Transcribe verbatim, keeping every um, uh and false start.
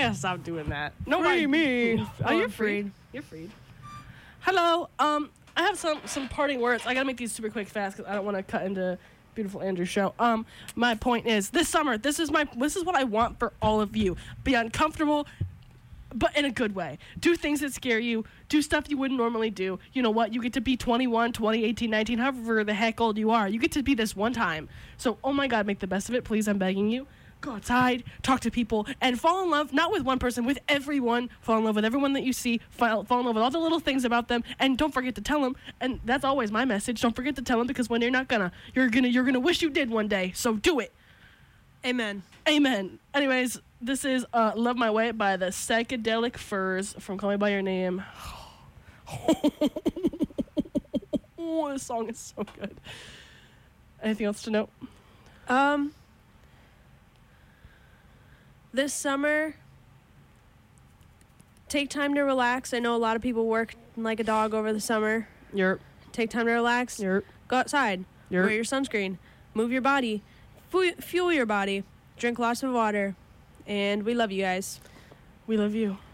gotta stop doing that. No, free me. Oh, oh, you're freed. You're freed. Hello. Um, I have some some parting words. I gotta make these super quick, fast, because I don't want to cut into beautiful Andrew's show. Um, my point is, this summer, this is my this is what I want for all of you. Be uncomfortable, but in a good way. Do things that scare you. Do stuff you wouldn't normally do. You know what? You get to be twenty-one, twenty, eighteen, nineteen, however the heck old you are. You get to be this one time. So, oh my God, make the best of it. Please, I'm begging you. Go outside, talk to people, and fall in love, not with one person, with everyone. Fall in love with everyone that you see. Fall, fall in love with all the little things about them, and don't forget to tell them. And that's always my message. Don't forget to tell them, because when you're not gonna, you're gonna, you're gonna wish you did one day. So do it. Amen. Amen. Anyways, this is uh, Love My Way by the Psychedelic Furs from Call Me By Your Name. Oh, this song is so good. Anything else to note? Um, this summer, take time to relax. I know a lot of people work like a dog over the summer. Yerp. Take time to relax. Yerp. Go outside. Yerp. Wear your sunscreen. Move your body. Fu- fuel your body. Drink lots of water. And we love you guys. We love you.